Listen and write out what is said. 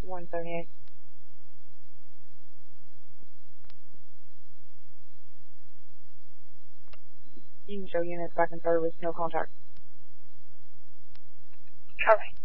178. You can show units back in service, no contact. Copy.